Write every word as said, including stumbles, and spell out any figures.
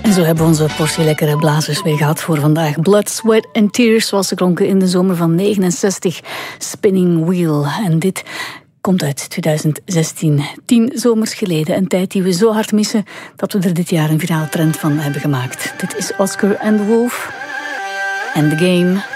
En zo hebben we onze portie lekkere blazers weer gehad voor vandaag. Blood, Sweat and Tears, zoals ze klonken in de zomer van negenenzestig. Spinning Wheel. En dit komt uit twintig zestien. Tien zomers geleden. Een tijd die we zo hard missen dat we er dit jaar een virale trend van hebben gemaakt. Dit is Oscar and the Wolf. And the Game.